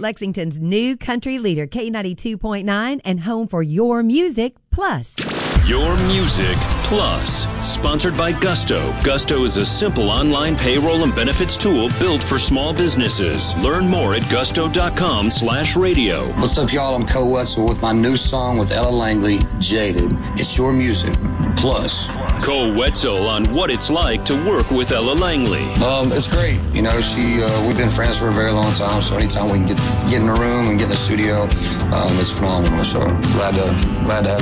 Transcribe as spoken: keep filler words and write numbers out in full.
Lexington's new country leader, K ninety-two point nine, and home for Your Music Plus. Your Music Plus, sponsored by Gusto. Gusto is a simple online payroll and benefits tool built for small businesses. Learn more at gusto.com slash radio. What's up, y'all? I'm Cole Wetzel with my new song with Ella Langley, Jaded. It's Your Music Plus. Cole Wetzel on what it's like to work with Ella Langley. Um, it's great. You know, she uh, we've been friends for a very long time, so anytime we can get get in the room and get in the studio, um, it's phenomenal. So glad to glad to have